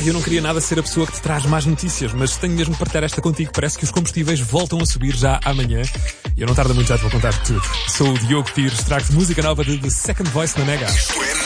e eu não queria nada ser a pessoa que te traz más notícias, mas tenho mesmo de partilhar esta contigo. Parece que os combustíveis voltam a subir já amanhã. E eu não tardo muito, já te vou contar tudo. Sou o Diogo Pires, trago-te música nova de The Second Voice na Mega.